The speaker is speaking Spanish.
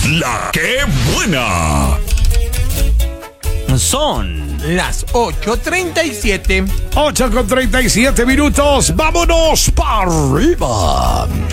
La que buena. Son las 8:37. 8:37 minutos. Vámonos para arriba.